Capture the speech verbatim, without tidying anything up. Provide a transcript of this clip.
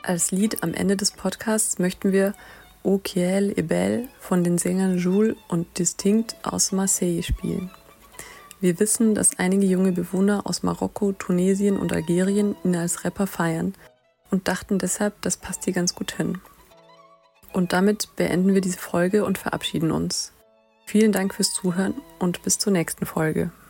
Als Lied am Ende des Podcasts möchten wir O Kiel est belle von den Sängern Jules und Distinct aus Marseille spielen. Wir wissen, dass einige junge Bewohner aus Marokko, Tunesien und Algerien ihn als Rapper feiern und dachten deshalb, das passt hier ganz gut hin. Und damit beenden wir diese Folge und verabschieden uns. Vielen Dank fürs Zuhören und bis zur nächsten Folge.